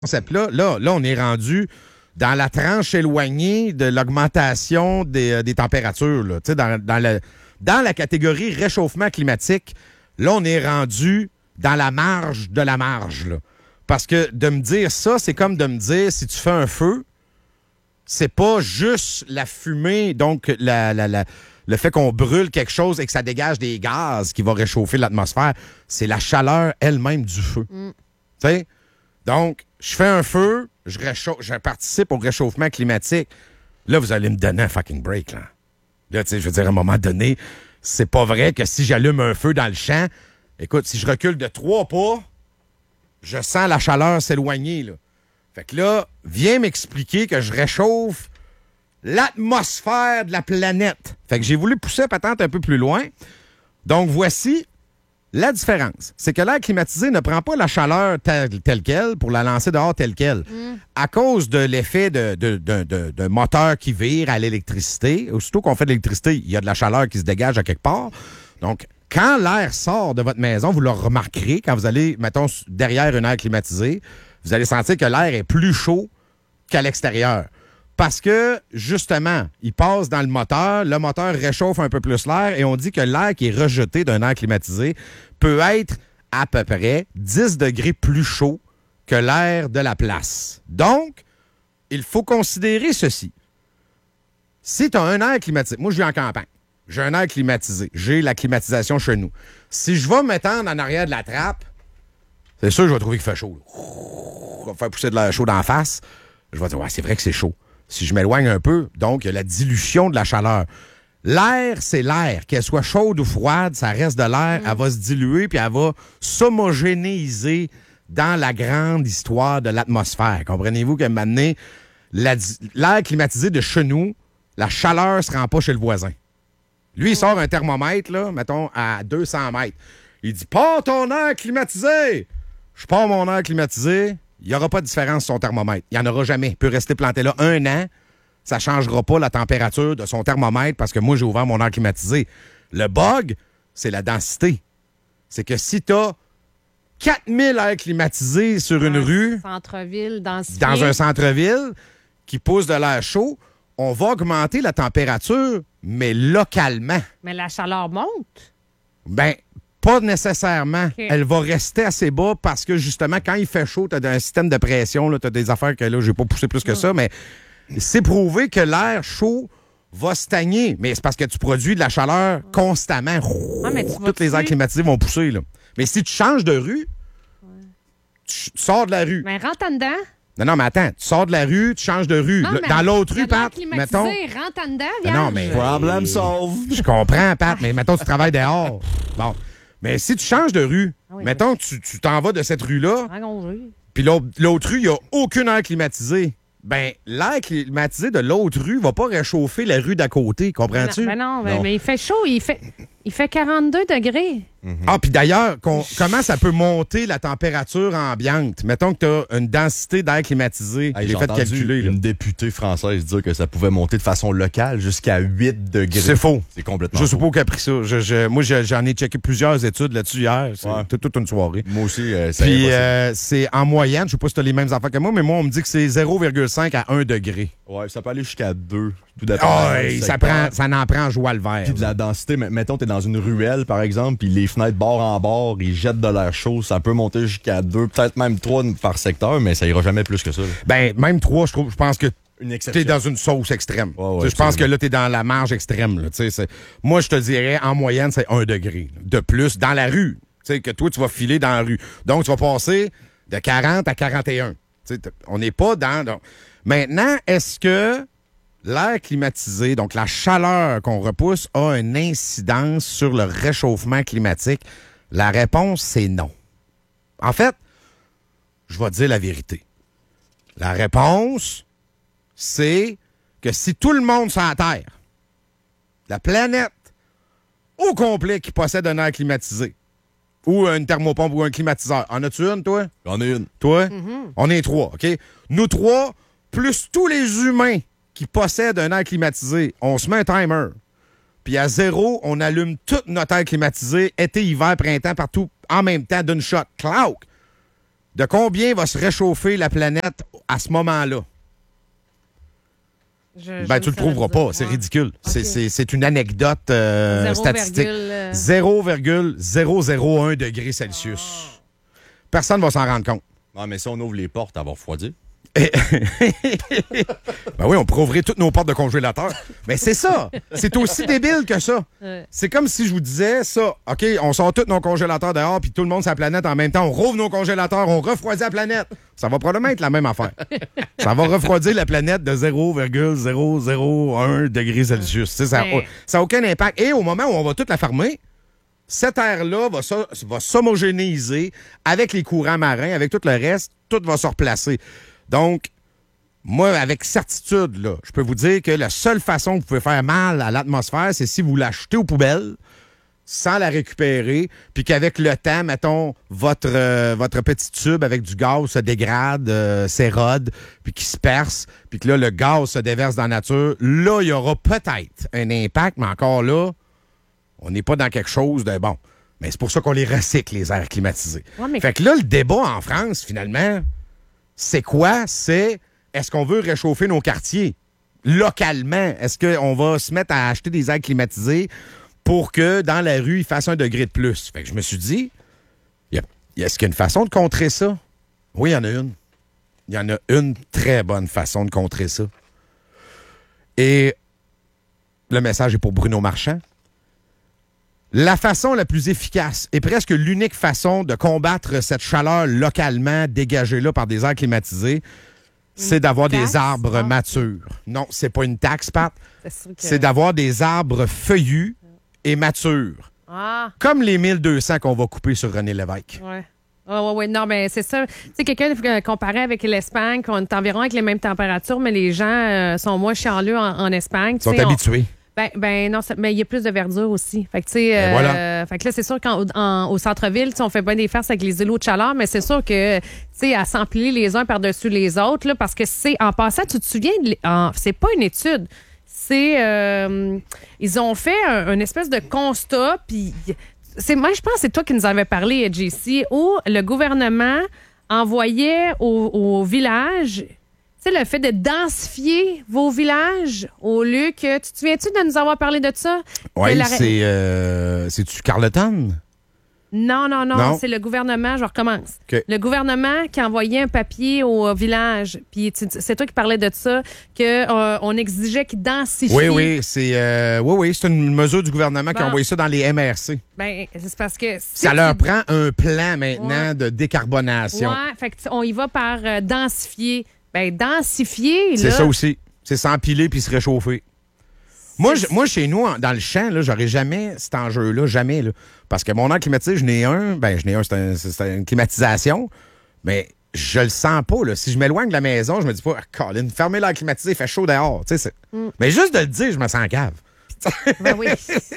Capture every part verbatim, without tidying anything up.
Là, là, là, on est rendu dans la tranche éloignée de l'augmentation des, euh, des températures. Là. Dans, dans, le, dans la catégorie réchauffement climatique, là, on est rendu dans la marge de la marge. Là. Parce que de me dire ça, c'est comme de me dire, si tu fais un feu, c'est pas juste la fumée, donc la, la, la, le fait qu'on brûle quelque chose et que ça dégage des gaz qui va réchauffer l'atmosphère. C'est la chaleur elle-même du feu. Mm. Tu sais? Donc, je fais un feu, je, réchauffe, je participe au réchauffement climatique. Là, vous allez me donner un fucking break, là. Là, tu sais, je veux dire, à un moment donné, c'est pas vrai que si j'allume un feu dans le champ, écoute, si je recule de trois pas, je sens la chaleur s'éloigner, là. Fait que là, viens m'expliquer que je réchauffe l'atmosphère de la planète. Fait que j'ai voulu pousser la patente un peu plus loin. Donc, voici la différence. C'est que l'air climatisé ne prend pas la chaleur telle, telle qu'elle pour la lancer dehors telle qu'elle. Mm. À cause de l'effet de, de, de, de, de moteur qui vire à l'électricité, aussitôt qu'on fait de l'électricité, il y a de la chaleur qui se dégage à quelque part. Donc, quand l'air sort de votre maison, vous le remarquerez quand vous allez, mettons, derrière une aire climatisée, vous allez sentir que l'air est plus chaud qu'à l'extérieur. Parce que, justement, il passe dans le moteur, le moteur réchauffe un peu plus l'air et on dit que l'air qui est rejeté d'un air climatisé peut être à peu près dix degrés plus chaud que l'air de la place. Donc, il faut considérer ceci. Si tu as un air climatisé, moi je vis en campagne, j'ai un air climatisé, j'ai la climatisation chez nous. Si je vais m'étendre en arrière de la trappe, c'est sûr que je vais trouver qu'il fait chaud. Je vais me faire pousser de l'air chaud d'en face. Je vais dire, ouais, c'est vrai que c'est chaud. Si je m'éloigne un peu, donc, il y a la dilution de la chaleur. L'air, c'est l'air. Qu'elle soit chaude ou froide, ça reste de l'air. Mmh. Elle va se diluer puis elle va s'homogénéiser dans la grande histoire de l'atmosphère. Comprenez-vous qu'à un moment donné, la, l'air climatisé de chez nous, la chaleur ne se rend pas chez le voisin. Lui, il sort un thermomètre, là, mettons, à deux cents mètres. Il dit, pars ton air climatisé! Je pars mon air climatisé. Il n'y aura pas de différence sur son thermomètre. Il n'y en aura jamais. Il peut rester planté là un an. Ça ne changera pas la température de son thermomètre parce que moi, j'ai ouvert mon air climatisé. Le bug, c'est la densité. C'est que si tu as quatre mille airs climatisés sur une un rue, centre-ville, densifié. dans un centre-ville qui pousse de l'air chaud, on va augmenter la température, mais localement. Mais la chaleur monte. Ben, pas nécessairement. Okay. Elle va rester assez bas parce que, justement, quand il fait chaud, tu as un système de pression, tu as des affaires que là, je n'ai pas poussé plus que ça, mais c'est prouvé que l'air chaud va stagner. Mais c'est parce que tu produis de la chaleur constamment. Ah, mais tu Toutes les airs climatisés vont pousser. Là. Mais si tu changes de rue, ouais. tu, tu sors de la rue. Mais rentre en dedans. Non, non, mais attends, tu sors de la rue, tu changes de rue. Non, Le, dans l'autre rue, Pat, mettons... rentre en dedans, viens. Non, mais... Problème solve. Je comprends, Pat, mais mettons, tu travailles dehors. Bon. Mais si tu changes de rue, ah oui, mettons, tu, tu t'en vas de cette rue-là, puis l'autre, l'autre rue, il n'y a aucune air climatisée. Ben, l'air climatisé de l'autre rue va pas réchauffer la rue d'à côté, comprends-tu? Ben non, ben non, mais il fait chaud, il fait, il fait quarante-deux degrés. Mm-hmm. Ah, puis d'ailleurs, comment ça peut monter la température ambiante? Mettons que tu as une densité d'air climatisé. Hey, j'ai fait calculer. Une là. députée française dire que ça pouvait monter de façon locale jusqu'à huit degrés. C'est faux. C'est complètement Je faux. sais pas qui a pris ça. Je, je, moi, je, j'en ai checké plusieurs études là-dessus hier. C'est ouais. toute, toute une soirée. Moi aussi, euh, c'est Puis euh, c'est en moyenne, je sais pas si tu as les mêmes affaires que moi, mais moi, on me dit que c'est zéro virgule cinq à un degré. Ouais, ça peut aller jusqu'à deux. Tout oh, ça, prend, ça n'en prend joie le vert. Puis de la densité, mettons, t'es dans une ruelle, par exemple, puis les fenêtres bord en bord, ils jettent de l'air chaud, ça peut monter jusqu'à deux, peut-être même trois par secteur, mais ça ira jamais plus que ça. Là. Ben, même trois, je trouve, je pense que t'es dans une sauce extrême. Ouais, ouais, je pense que là, t'es dans la marge extrême. Là, c'est, moi, je te dirais, en moyenne, c'est un degré de plus dans la rue. T'sais, que toi, tu vas filer dans la rue. Donc, tu vas passer de quarante à quarante et un. T'sais, on n'est pas dans... Donc... Maintenant, est-ce que l'air climatisé, donc la chaleur qu'on repousse, a une incidence sur le réchauffement climatique? La réponse, c'est non. En fait, je vais te dire la vérité. La réponse, c'est que si tout le monde sur la Terre, la planète au complet qui possède un air climatisé, ou une thermopompe ou un climatiseur, en as-tu une, toi? J'en ai une. Toi? Mm-hmm. On est trois, OK? Nous trois, plus tous les humains qui possèdent un air climatisé, on se met un timer. Puis à zéro, on allume toute notre air climatisé, été, hiver, printemps, partout, en même temps, d'une shot. Clouk! de combien va se réchauffer la planète à ce moment-là? Je, Ben, je tu le ne saurais trouveras dire. pas. C'est Ouais. ridicule. Ok. C'est- C'est c'est une anecdote euh, Zéro statistique. virgule, euh, zéro virgule zéro zéro un degrés Celsius. Personne ne va s'en rendre compte. Non, mais si on ouvre les portes, elle va refroidir. Ben oui, on pourrait ouvrir toutes nos portes de congélateur. Mais c'est ça. C'est aussi débile que ça. Ouais. C'est comme si je vous disais ça. OK, on sort tous nos congélateurs dehors, puis tout le monde sur la planète en même temps. On rouvre nos congélateurs, on refroidit la planète. Ça va probablement être la même affaire. Ça va refroidir la planète de zéro virgule zéro zéro un degrés Celsius. Tu sais, ça n'a Mais- aucun impact. Et au moment où on va toute la fermer, cette air-là va, so- va s'homogénéiser avec les courants marins, avec tout le reste, tout va se replacer. Donc, moi, avec certitude, là, je peux vous dire que la seule façon que vous pouvez faire mal à l'atmosphère, c'est si vous l'achetez aux poubelles sans la récupérer, puis qu'avec le temps, mettons, votre, euh, votre petit tube avec du gaz se dégrade, euh, s'érode, puis qu'il se perce, puis que là, le gaz se déverse dans la nature. Là, il y aura peut-être un impact, mais encore là, on n'est pas dans quelque chose de bon. Mais c'est pour ça qu'on les recycle, les airs climatisés. Ouais, mais- Fait que là, le débat en France, finalement, c'est quoi? C'est est-ce qu'on veut réchauffer nos quartiers localement? Est-ce qu'on va se mettre à acheter des airs climatisés pour que dans la rue, il fasse un degré de plus? Fait que je me suis dit, y a- y a- est-ce qu'il y a une façon de contrer ça? Oui, il y en a une. Il y en a une très bonne façon de contrer ça. Et le message est pour Bruno Marchand. La façon la plus efficace et presque l'unique façon de combattre cette chaleur localement dégagée là par des airs climatisés, c'est d'avoir taxe? des arbres Ah. matures. Non, c'est pas une taxe, Pat. C'est sûr que- C'est d'avoir des arbres feuillus et matures. Ah, Comme les mille deux cents qu'on va couper sur René Lévesque. ouais. Ah, ouais, ouais, non, mais c'est ça. Tu sais, quelqu'un euh, comparé avec l'Espagne, qu'on est environ avec les mêmes températures, mais les gens euh, sont moins chialeux en, en Espagne. Ils Tu sont sais, on- habitués. Ben, ben non, ça- mais il y a plus de verdure aussi. Fait que, tu sais, Ben euh, voilà. fait que là, c'est sûr qu'au centre-ville, tu sais, on fait bien des farces avec les îlots de chaleur, mais c'est sûr que, tu sais, à s'empiler les uns par-dessus les autres, là, parce que c'est, en passant, tu te souviens, de l- en- c'est pas une étude. C'est, euh, ils ont fait un, un espèce de constat, puis c'est, moi, je pense que c'est toi qui nous avais parlé, J C, où le gouvernement envoyait au, au village. Tu sais, le fait de densifier vos villages au lieu que... Tu te souviens-tu de nous avoir parlé de ça? Que Oui, la- c'est... Euh, c'est-tu Carleton? Non, non, non, Non. c'est le gouvernement, je recommence. OK. Le gouvernement qui envoyait un papier au village, puis tu- c'est toi qui parlais de ça, qu'on exigeait qu'ils densifient. Oui, oui, c'est euh, oui, oui, c'est une mesure du gouvernement qui a Bon. envoyé ça dans les M R C. Ben, c'est parce que... si Ça tu- leur prend un plan maintenant Ouais. de décarbonation. Ouais, fait que tu- on y va par euh, densifier. Ben, densifier, C'est là... ça aussi. C'est s'empiler puis se réchauffer. Moi, je- moi, chez nous, en- dans le champ, là, j'aurais jamais cet enjeu-là, jamais. Là. Parce que mon air climatisé, je n'ai un. Ben, je n'ai un, c'est un- c'est une climatisation. Mais je le sens pas. Là. Si je m'éloigne de la maison, je me dis pas, ah, Colin, fermez l'air climatisé, il fait chaud dehors. Tu sais, c'est- Mais juste de le dire, je me sens cave. Ben oui.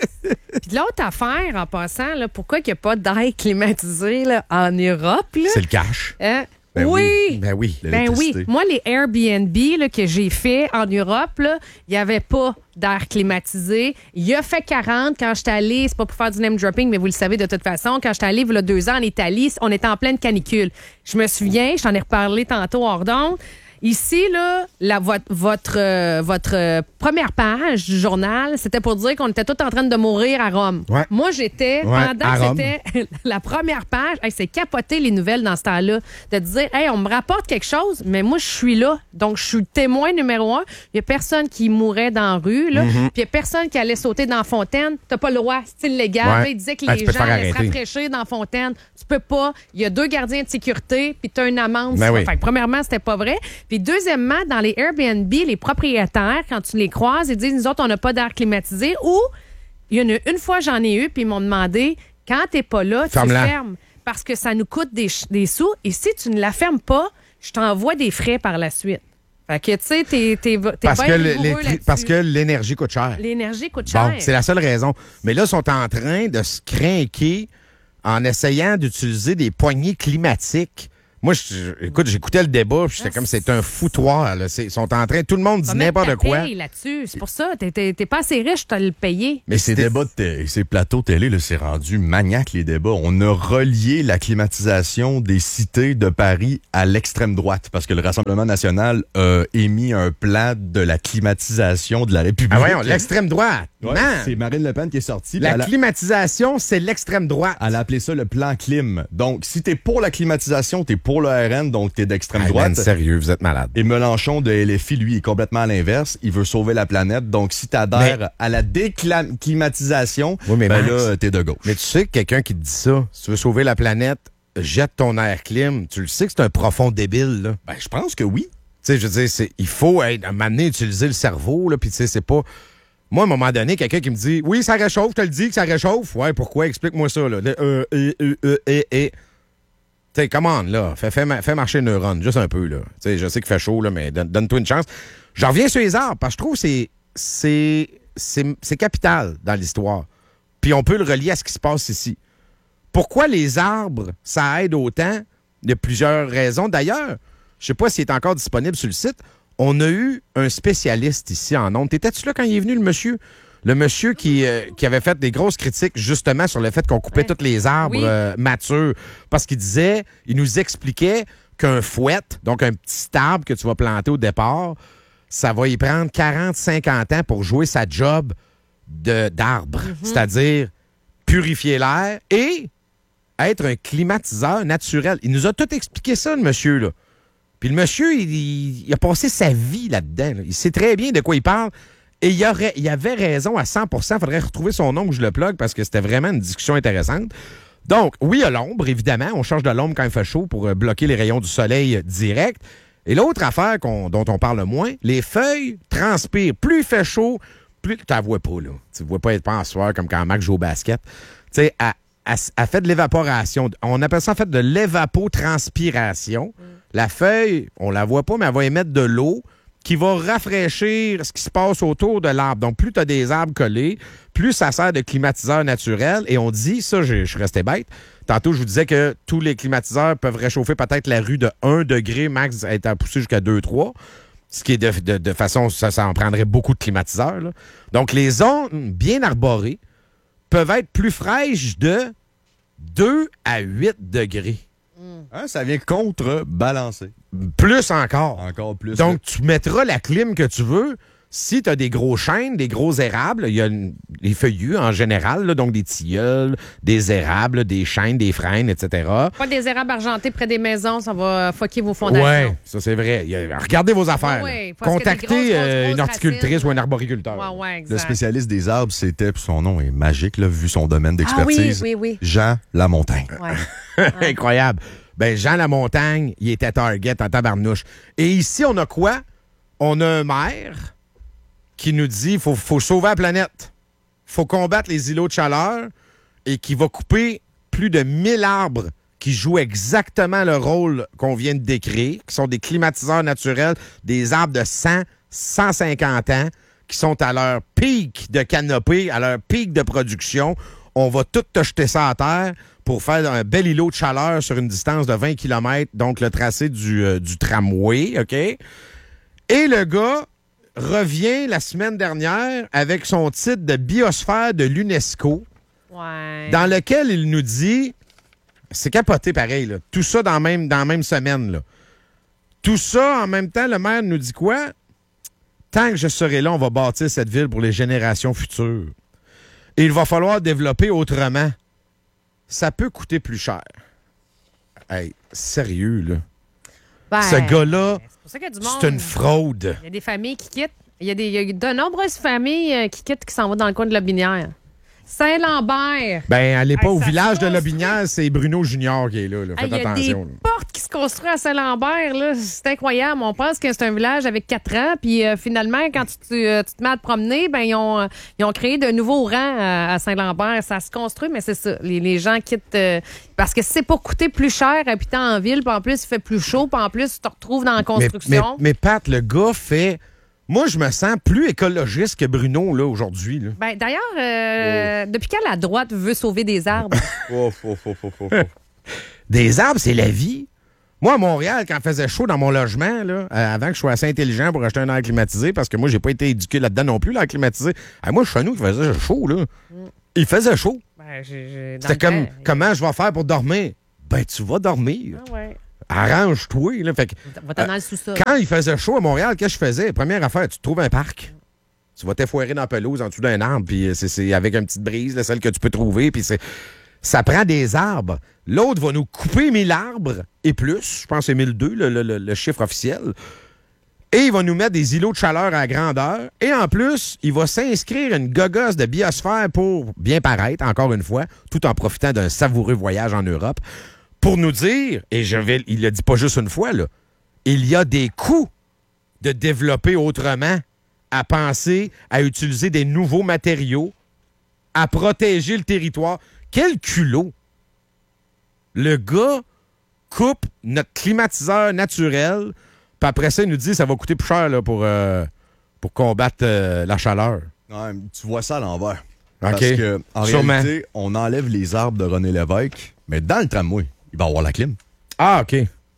Puis l'autre affaire, en passant, là, pourquoi il n'y a pas d'air climatisé là, en Europe? Là? C'est le cash. Hein? Ben oui! Ben oui. Ben oui. l'électricité. Moi, les Airbnb là, que j'ai fait en Europe, là, il n'y avait pas d'air climatisé. Il a fait quarante quand j'étais allée, c'est pas pour faire du name dropping, mais vous le savez de toute façon, quand j'étais allée il y a deux ans en Italie, on était en pleine canicule. Je me souviens, je t'en ai reparlé tantôt hors d'onde. Ici, là, la, votre, votre, euh, votre euh, première page du journal, c'était pour dire qu'on était tous en train de mourir à Rome. Ouais. Moi, j'étais, Ouais, pendant à que Rome. c'était la première page, hey, c'est capoter les nouvelles dans ce temps-là. De dire, hey, on me rapporte quelque chose, mais moi, je suis là. Donc, je suis le témoin numéro un. Il n'y a personne qui mourait dans la rue, là. Mm-hmm. Puis, il n'y a personne qui allait sauter dans la fontaine. T'as pas le droit, c'est illégal. Ouais. Là, il disait que Ah, les tu peux te gens faire allaient se arrêter. rafraîchir dans la fontaine. Tu peux pas. Il y a deux gardiens de sécurité, puis tu as une amende. Ben si tu oui. vas. Fait que, premièrement, c'était pas vrai. Puis, deuxièmement, dans les Airbnb, les propriétaires, quand tu les croises, ils disent, nous autres, on n'a pas d'air climatisé. Ou, il y en a une fois, j'en ai eu, puis ils m'ont demandé, quand t'es pas là, tu Ferme-la. fermes. Parce que ça nous coûte des, ch- des sous. Et si tu ne la fermes pas, je t'envoie des frais par la suite. Fait que, tu sais, t'es, t'es, t'es Parce bien que, le- rigoureux les- là-dessus. parce que l'énergie coûte cher. L'énergie coûte cher. Bon, c'est la seule raison. Mais là, ils sont en train de se craquer en essayant d'utiliser des poignées climatiques Moi, je, écoute, j'écoutais le débat, puis j'étais comme, c'est un foutoir. Là. Ils sont en train, tout le monde dit n'importe quoi. là-dessus. C'est pour ça, t'es, t'es, t'es pas assez riche, t'as le payé. Mais ces débats, de ces plateaux télé, là, c'est rendu maniaque, les débats. On a relié la climatisation des cités de Paris à l'extrême droite, parce que le Rassemblement national a émis un plan de la climatisation de la République. Ah voyons, l'extrême droite. Ouais, c'est Marine Le Pen qui est sortie. La a... climatisation, c'est l'extrême droite. Elle a appelé ça le plan clim. Donc, si t'es pour la climatisation, t'es pour le R N, donc t'es d'extrême hey, droite. Man, sérieux, vous êtes malade. Et Mélenchon de L F I, lui, est complètement à l'inverse. Il veut sauver la planète. Donc, si t'adhères mais... à la déclimatisation, oui, mais ben Max, là, t'es de gauche. Mais tu sais que quelqu'un qui te dit ça, si tu veux sauver la planète, jette ton air clim. Tu le sais que c'est un profond débile, là. Ben, je pense que oui. Tu sais, je veux dire, c'est, il faut, hey, à un moment donné, utiliser le cerveau, là, puis tu sais, c'est pas... Moi, à un moment donné, quelqu'un qui me dit « Oui, ça réchauffe, je te le dis que ça réchauffe. » Ouais, pourquoi? Explique-moi ça, là. Le, euh, euh, euh, euh, euh, euh. Tu sais, commande, là. Fais, fais, fais marcher le neurone, juste un peu, là. Tu sais, je sais qu'il fait chaud, là, mais donne, donne-toi une chance. J'en reviens sur les arbres, parce que je trouve que c'est, c'est, c'est, c'est capital dans l'histoire. Puis on peut le relier à ce qui se passe ici. Pourquoi les arbres, ça aide autant? Il y a plusieurs raisons. D'ailleurs, je sais pas s'il est encore disponible sur le site. On a eu un spécialiste ici en ondes. T'étais-tu là quand il est venu, le monsieur? Le monsieur qui, euh, qui avait fait des grosses critiques justement sur le fait qu'on coupait ouais. tous les arbres oui. euh, matures. Parce qu'il disait, il nous expliquait qu'un fouet, donc un petit arbre que tu vas planter au départ, ça va y prendre quarante à cinquante ans pour jouer sa job de, d'arbre. Mm-hmm. C'est-à-dire purifier l'air et être un climatiseur naturel. Il nous a tout expliqué ça, le monsieur, là. Puis le monsieur, il, il, il a passé sa vie là-dedans. Là. Il sait très bien de quoi il parle. Et il, aurait, il avait raison à cent pour cent. Il faudrait retrouver son nom où je le plug parce que c'était vraiment une discussion intéressante. Donc, oui, il y a l'ombre, évidemment. On cherche de l'ombre quand il fait chaud pour bloquer les rayons du soleil direct. Et l'autre affaire qu'on, dont on parle moins, les feuilles transpirent. Plus il fait chaud, plus... Tu ne la vois pas, là. Tu ne vois pas être pas en soir comme quand Max joue au basket. Tu sais, elle, elle, elle fait de l'évaporation. On appelle ça, en fait, de l'évapotranspiration. Mm. La feuille, on la voit pas, mais elle va émettre de l'eau qui va rafraîchir ce qui se passe autour de l'arbre. Donc, plus tu as des arbres collés, plus ça sert de climatiseur naturel. Et on dit, ça, je suis resté bête, tantôt, je vous disais que tous les climatiseurs peuvent réchauffer peut-être la rue de un degré, max étant poussé jusqu'à deux trois. Ce qui est de, de, de façon, ça, ça en prendrait beaucoup de climatiseurs. Là. Donc, les zones bien arborées peuvent être plus fraîches de deux à huit degrés. Hein, ça vient contrebalancer. Plus encore. Encore plus. Donc, tu mettras la clim que tu veux. Si tu as des gros chênes, des gros érables, il y a une, les feuillus en général, là, donc des tilleuls, des érables, des chênes, des frênes, et cetera. Pas des érables argentés près des maisons, ça va fucker vos fondations. Oui, ça c'est vrai. A, regardez vos affaires. Ouais, contactez grosses, grosses, grosses une horticultrice racines. Ou un arboriculteur. Ouais, ouais, exact. Le spécialiste des arbres, c'était, puis son nom est magique, là, vu son domaine d'expertise. Ah, oui, oui, oui. Jean Lamontagne. Ouais. Incroyable. Ben, Jean Lamontagne, il était target en tabarnouche. Et ici, on a quoi? On a un maire qui nous dit qu'il faut, faut sauver la planète. Il faut combattre les îlots de chaleur et qui va couper plus de mille arbres qui jouent exactement le rôle qu'on vient de décrire, qui sont des climatiseurs naturels, des arbres de cent, cent cinquante ans, qui sont à leur pic de canopée, à leur pic de production. On va tout te jeter ça à terre pour faire un bel îlot de chaleur sur une distance de vingt kilomètres, donc le tracé du, euh, du tramway, OK? Et le gars revient la semaine dernière avec son titre de biosphère de l'UNESCO, ouais. dans lequel il nous dit, c'est capoté pareil, là, tout ça dans, même, dans la même semaine. Là. Tout ça, en même temps, le maire nous dit quoi? Tant que je serai là, on va bâtir cette ville pour les générations futures. Et il va falloir développer autrement. Ça peut coûter plus cher. Hey, sérieux, là. Ben, ce gars-là, c'est, c'est une fraude. Il y a des familles qui quittent. Il y a, des, il y a de nombreuses familles qui quittent qui s'en vont dans le coin de Lotbinière. Saint-Lambert. Ben, allez pas hey, au village de construit. Lotbinière, c'est Bruno Junior qui est là. là. Faites hey, attention. Il y a des là. portes qui se construisent à Saint-Lambert. Là. C'est incroyable. On pense que c'est un village avec quatre ans. Puis euh, finalement, quand tu, tu, euh, tu te mets à te promener, ben, ils, ont, euh, ils ont créé de nouveaux rangs à, à Saint-Lambert. Ça se construit, mais c'est ça. Les, les gens quittent euh, parce que c'est pour coûter plus cher habitant en ville. Puis en plus, il fait plus chaud. Puis en plus, tu te retrouves dans la construction. Mais, mais, mais Pat, le gars fait... Moi, je me sens plus écologiste que Bruno, là, aujourd'hui. Là. Ben, d'ailleurs, euh, oh. depuis quand la droite veut sauver des arbres? oh, oh, oh, oh, oh. Des arbres, c'est la vie. Moi, à Montréal, quand il faisait chaud dans mon logement, là, euh, avant que je sois assez intelligent pour acheter un air climatisé, parce que moi, j'ai pas été éduqué là-dedans non plus, l'air climatisé. Euh, moi, chez nous, il faisait chaud, là. Mm. Il faisait chaud. Ben, j'ai, j'ai, C'était comme, temps, comment je vais faire pour dormir? Ben, tu vas dormir. Ah ouais. Arrange-toi. Là. Fait que, va-t'en dans le sous-sol. Quand il faisait chaud à Montréal, qu'est-ce que je faisais? Première affaire, tu te trouves un parc. Tu vas t'effoirer dans la pelouse en dessous d'un arbre, puis c'est, c'est avec une petite brise, là, celle que tu peux trouver, puis c'est... Ça prend des arbres. L'autre va nous couper mille arbres et plus. Je pense que c'est mille deux, le, le, le chiffre officiel. Et il va nous mettre des îlots de chaleur à grandeur. Et en plus, il va s'inscrire une gogosse de biosphère pour bien paraître, encore une fois, tout en profitant d'un savoureux voyage en Europe, pour nous dire, et je vais, il le dit pas juste une fois, là, il y a des coûts de développer autrement, à penser, à utiliser des nouveaux matériaux, à protéger le territoire. Quel culot! Le gars coupe notre climatiseur naturel, puis après ça, il nous dit que ça va coûter plus cher là, pour, euh, pour combattre euh, la chaleur. Ouais, tu vois ça à l'envers. Okay. Parce que, en Sûrement. réalité, on enlève les arbres de René Lévesque, mais dans le tramway, il va y avoir la clim. Ah, OK.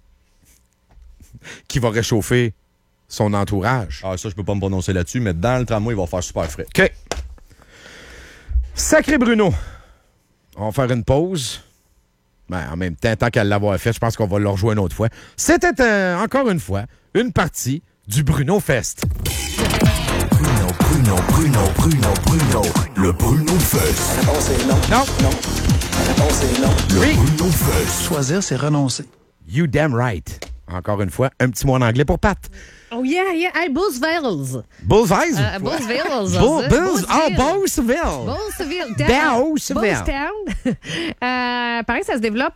Qui va réchauffer son entourage. Ah, ça, je peux pas me prononcer là-dessus, mais dans le tramway, il va faire super frais. OK. Sacré Bruno. On va faire une pause. Ben, en même temps, tant qu'à l'avoir fait, je pense qu'on va le rejouer une autre fois. C'était, euh, encore une fois, une partie du Bruno Fest. Bruno, Bruno, Bruno, Bruno, Bruno. Le Bruno Fest. La réponse est non. Non. Non. La réponse est non. Le Oui. Bruno Fest. Choisir, c'est renoncer. You damn right. Encore une fois, un petit mot en anglais pour Pat. Oh yeah, yeah. Hey, Bullsville. Bullseyes? Uh, Bullsville. Bull, Bulls, oh, Beauceville. Bullsville. Beauceville. Bullstown. euh, pareil, ça se développe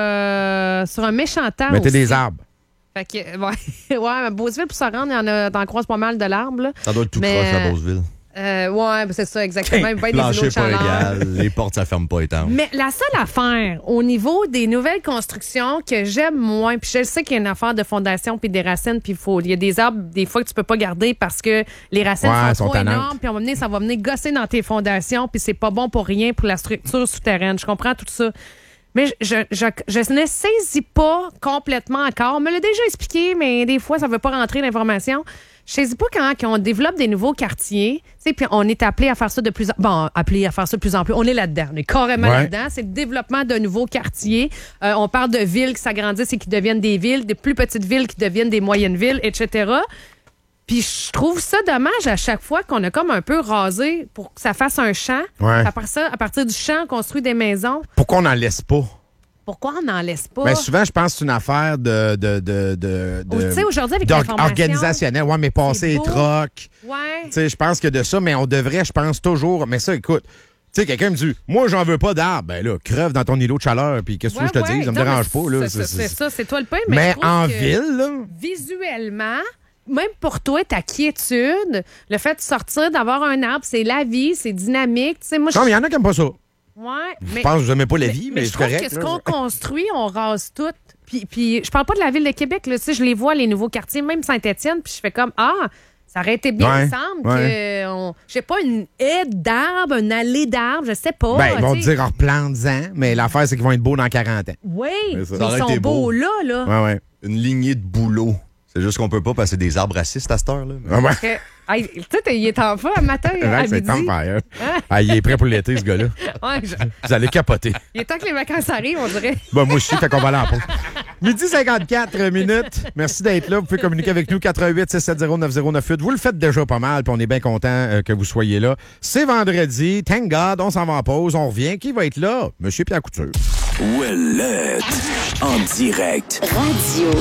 euh, sur un méchant temps. Mettez aussi. des arbres. Fait que, ouais, ouais, mais Beauceville, pour se rendre, il y en a, t'en croises pas mal de l'arbre. Là. Ça doit être tout Mais, croche à Beauceville. Euh, ouais, ben c'est ça, exactement. Il va être des îlots Plancher de pas chaleur. égal, les portes, ça ferme pas étanche. Mais la seule affaire au niveau des nouvelles constructions que j'aime moins, puis je sais qu'il y a une affaire de fondation puis des racines, puis il faut, il y a des arbres des fois que tu peux pas garder parce que les racines Ouais, sont, sont trop tannantes. énormes, puis on va venir, ça va venir gosser dans tes fondations, puis c'est pas bon pour rien pour la structure souterraine. Je comprends tout ça. Mais je, je, je, je ne saisis pas complètement encore. On me l'a déjà expliqué, mais des fois, ça ne veut pas rentrer l'information. Je ne saisis pas quand on développe des nouveaux quartiers, puis on est appelé à faire ça de plus en plus. Bon, appelé à faire ça de plus en plus. On est là-dedans. On est carrément Ouais. là-dedans. C'est le développement de nouveaux quartiers. Euh, on parle de villes qui s'agrandissent et qui deviennent des villes, des plus petites villes qui deviennent des moyennes villes, et cetera. Puis je trouve ça dommage à chaque fois qu'on a comme un peu rasé pour que ça fasse un champ. Ouais. À part ça, à partir du champ, on construit des maisons. Pourquoi on n'en laisse pas? Pourquoi on n'en laisse pas? Ben, souvent, je pense que c'est une affaire de... de, de, de, de- Tu sais, aujourd'hui, avec d'or- l'information... organisationnelle. Ouais, mais passer les beau. trocs. Ouais. Tu sais, je pense que de ça, mais on devrait, je pense, toujours... Mais ça, écoute, tu sais, quelqu'un me dit, moi, j'en veux pas d'arbre. Ben là, crève dans ton îlot de chaleur, puis qu'est-ce que tu veux que je te Ouais, dise? Ça me non, dérange mais pas, là. C'est, C'est- c'est c'est- ça, c'est toi le pain, mais, Mais je trouve en que ville, là... visuellement, même pour toi, ta quiétude, le fait de sortir, d'avoir un arbre, c'est la vie, c'est dynamique. Tu sais, moi, je... Non, mais il y en a qui n'aiment pas ça. Ouais, Je mais... pense que vous n'aimez pas la vie, mais, je c'est trouve correct. que ce là. qu'on construit, on rase tout. Puis, puis je parle pas de la ville de Québec, là, tu sais, je les vois, les nouveaux quartiers, même Saint-Étienne, puis je fais comme, ah, ça aurait été bien, Ouais, il me semble, ouais. que, on- je sais pas, une haie d'arbres, une allée d'arbres, je sais pas. Ben, ils vont te tu sais. dire, replante-en, mais l'affaire, c'est qu'ils vont être beaux dans quarante ans. Oui, mais ça. ils Ça aurait sont été beaux beau. là, là. Ouais, ouais. Une lignée de bouleaux. C'est juste qu'on peut pas passer des arbres racistes à cette heure-là. mais- Ouais, ouais. Que- hey, tu sais, il est en feu un matin, à Ouais, c'est midi. temps de faire. Ah, il est prêt pour l'été, ce gars-là. Ouais, je- Vous allez capoter. il est temps que les vacances arrivent, on dirait. Bon, moi aussi, fait qu'on va aller en pause. Midi cinquante-quatre minutes. Merci d'être là. Vous pouvez communiquer avec nous, quatre un huit, six sept zéro, neuf zéro neuf huit. Vous le faites déjà pas mal, puis on est bien content euh, que vous soyez là. C'est vendredi. Thank God, on s'en va en pause. On revient. Qui va être là? Monsieur Pierre Couture. Ouellette. En direct. Radio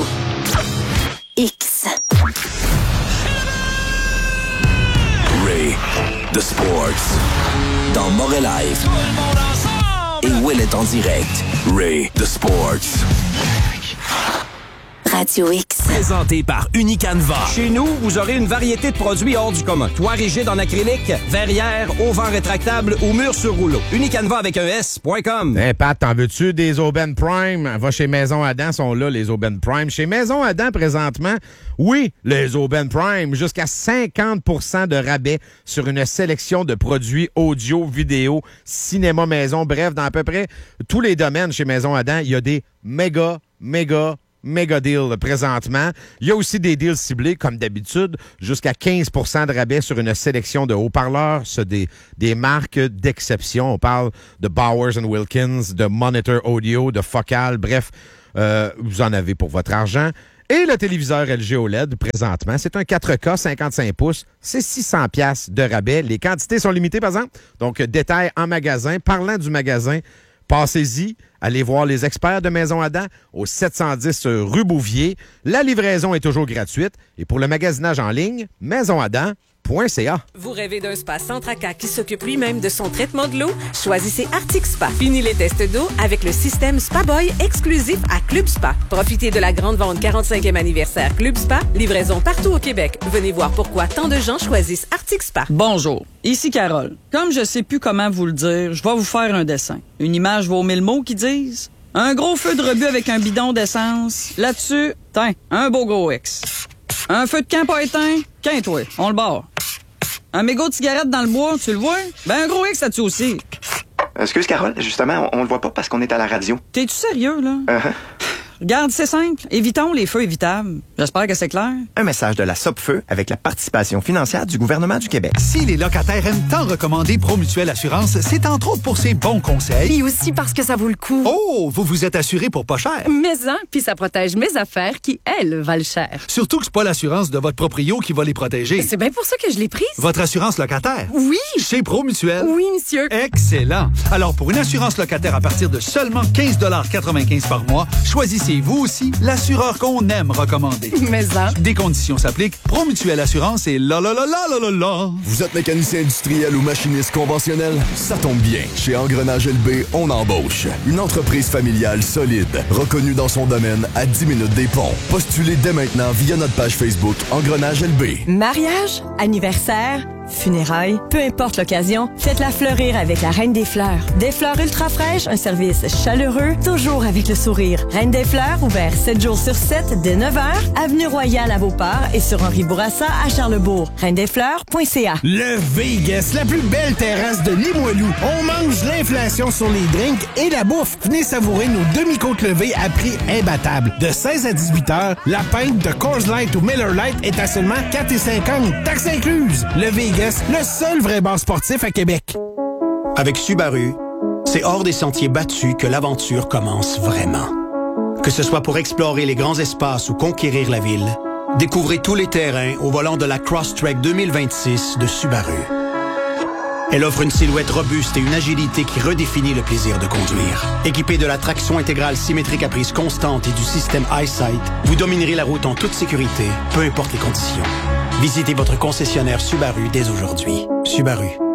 X. Ray. The Sports. Dans Montréal Live. Et Ouellette en direct. Ray. The Sports. Radio X. Présenté par Unicanva. Chez nous, vous aurez une variété de produits hors du commun. Toit rigide en acrylique, verrière, auvent rétractable ou mur sur rouleau. Unicanva avec un S point com. Hey, Pat, t'en veux-tu des Aubaine Prime? Va chez Maison Adam, sont là, les Aubaine Prime. Chez Maison Adam, présentement, oui, les Aubaine Prime, jusqu'à cinquante pour cent de rabais sur une sélection de produits audio, vidéo, cinéma, maison, bref, dans à peu près tous les domaines chez Maison Adam, il y a des méga, méga méga deals présentement. Il y a aussi des deals ciblés, comme d'habitude, jusqu'à quinze pour cent de rabais sur une sélection de haut-parleurs, c'est des, des marques d'exception. On parle de Bowers and Wilkins, de Monitor Audio, de Focal, bref, euh, vous en avez pour votre argent. Et le téléviseur L G O L E D, présentement, c'est un quatre K cinquante-cinq pouces. C'est six cents dollars de rabais. Les quantités sont limitées, par exemple. Donc, détail en magasin. Parlant du magasin, passez-y. Allez voir les experts de Maison Adam au sept cent dix rue Bouvier. La livraison est toujours gratuite. Et pour le magasinage en ligne, maison adam point c a. Vous rêvez d'un spa sans tracas qui s'occupe lui-même de son traitement de l'eau? Choisissez Arctic Spa. Fini les tests d'eau avec le système Spa Boy exclusif à Club Spa. Profitez de la grande vente quarante-cinquième anniversaire Club Spa. Livraison partout au Québec. Venez voir pourquoi tant de gens choisissent Arctic Spa. Bonjour, ici Carole. Comme je sais plus comment vous le dire, je vais vous faire un dessin. Une image vaut mille mots qui disent un gros feu de rebut avec un bidon d'essence. Là-dessus, tiens, un beau gros X. Un feu de camp pas éteint, qu'un-toi, on le barre. Un mégot de cigarette dans le bois, tu le vois? Ben, un gros X là-dessus aussi. Excuse, Carole, justement, on, on le voit pas parce qu'on est à la radio. T'es-tu sérieux, là? Uh-huh. Regarde, c'est simple. Évitons les feux évitables. J'espère que c'est clair. Un message de la Sopfeu avec la participation financière du gouvernement du Québec. Si les locataires aiment tant recommander Promutuelle Assurance, c'est entre autres pour ses bons conseils. Et aussi parce que ça vaut le coup. Oh, vous vous êtes assuré pour pas cher. Mais hein, puis ça protège mes affaires qui, elles, valent cher. Surtout que c'est pas l'assurance de votre proprio qui va les protéger. C'est bien pour ça que je l'ai prise. Votre assurance locataire? Oui. Chez Promutuelle? Oui, monsieur. Excellent. Alors, pour une assurance locataire à partir de seulement quinze dollars quatre-vingt-quinze par mois, choisissez vous aussi l'assureur qu'on aime recommander. Mais hein. Des conditions s'appliquent. Promutuelle Assurance et là, là, là, là, là, là, là. Vous êtes mécanicien industriel ou machiniste conventionnel? Ça tombe bien. Chez Engrenage L B, on embauche. Une entreprise familiale solide, reconnue dans son domaine à dix minutes des ponts. Postulez dès maintenant via notre page Facebook Engrenage L B. Mariage, anniversaire, funérailles, peu importe l'occasion, faites-la fleurir avec la Reine des Fleurs. Des fleurs ultra fraîches, un service chaleureux, toujours avec le sourire. Reine des Fleurs, ouvert sept jours sur sept dès neuf heures, avenue Royale à Beauport et sur Henri Bourassa à Charlesbourg. reine des fleurs point c a. Le Vegas, la plus belle terrasse de Limoilou. On mange l'inflation sur les drinks et la bouffe. Venez savourer nos demi-côtes levées à prix imbattable. De seize à dix-huit heures, la pinte de Coors Light ou Miller Lite est à seulement quatre cinquante, taxes incluses. Le Vegas, le seul vrai bar sportif à Québec. Avec Subaru, c'est hors des sentiers battus que l'aventure commence vraiment. Que ce soit pour explorer les grands espaces ou conquérir la ville, découvrez tous les terrains au volant de la Crosstrek deux mille vingt-six de Subaru. Elle offre une silhouette robuste et une agilité qui redéfinit le plaisir de conduire. Équipée de la traction intégrale symétrique à prise constante et du système EyeSight, vous dominerez la route en toute sécurité, peu importe les conditions. Visitez votre concessionnaire Subaru dès aujourd'hui. Subaru,